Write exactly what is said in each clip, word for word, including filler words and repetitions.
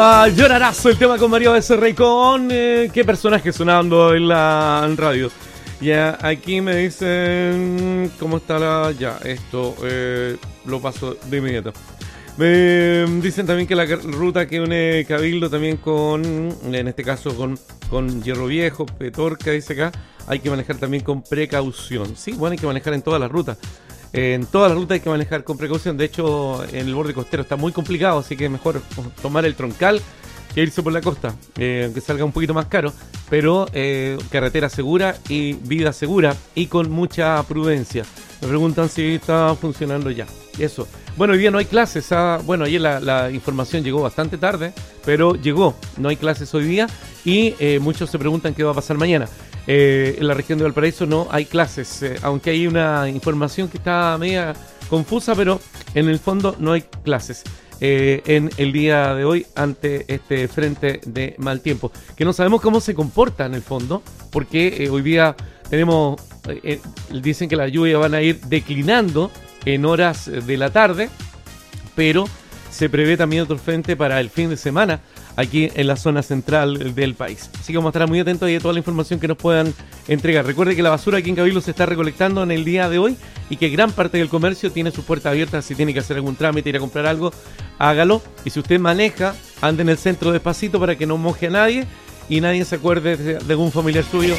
Ah, llorarazo el tema con María Becerra con eh, qué personaje sonando en la en radio. Ya, aquí me dicen cómo está la... Ya, esto eh, lo paso de inmediato. Me dicen también que la ruta que une Cabildo también con, en este caso con, con Hierro Viejo, Petorca, dice acá, hay que manejar también con precaución. Sí, bueno, hay que manejar en todas las rutas. En todas las rutas hay que manejar con precaución. De hecho, en el borde costero está muy complicado, así que es mejor tomar el troncal que irse por la costa, eh, aunque salga un poquito más caro, pero eh, carretera segura y vida segura y con mucha prudencia. Me preguntan si está funcionando ya. Eso. Bueno, hoy día no hay clases. Ah, bueno, ayer la, la información llegó bastante tarde, pero llegó. No hay clases hoy día y eh, muchos se preguntan qué va a pasar mañana. Eh, en la región de Valparaíso no hay clases, eh, aunque hay una información que está media confusa, pero en el fondo no hay clases eh, en el día de hoy ante este frente de mal tiempo, que no sabemos cómo se comporta en el fondo, porque eh, hoy día tenemos, eh, dicen que las lluvias van a ir declinando en horas de la tarde, pero se prevé también otro frente para el fin de semana aquí en la zona central del país. Así que vamos a estar muy atentos a toda la información que nos puedan entregar. Recuerde que la basura aquí en Cabildo se está recolectando en el día de hoy y que gran parte del comercio tiene sus puertas abiertas. Si tiene que hacer algún trámite, ir a comprar algo, hágalo. Y si usted maneja, ande en el centro despacito para que no moje a nadie y nadie se acuerde de, de algún familiar suyo.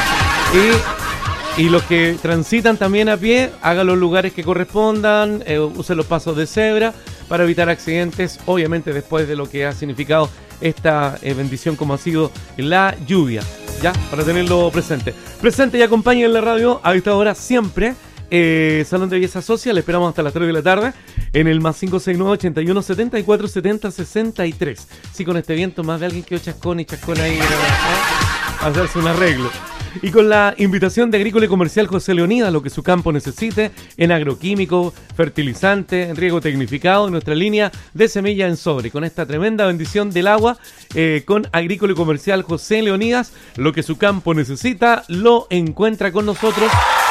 Y, y los que transitan también a pie, haga los lugares que correspondan, eh, use los pasos de cebra para evitar accidentes, obviamente después de lo que ha significado esta eh, bendición como ha sido la lluvia, ya, para tenerlo presente. Presente y acompañe en la radio a esta hora siempre, eh, Salón de Belleza Social, le esperamos hasta las tres de la tarde en el más cinco seis nueve, ochenta y uno, setenta y cuatro, setenta, sesenta y tres. Sí, con este viento más de alguien que chascón y chascón ahí, ¿eh? A hacerse un arreglo. Y con la invitación de Agrícola y Comercial José Leonidas, lo que su campo necesite en agroquímico, fertilizante, en riego tecnificado, en nuestra línea de semilla en sobre. Con esta tremenda bendición del agua, eh, con Agrícola y Comercial José Leonidas, lo que su campo necesita lo encuentra con nosotros.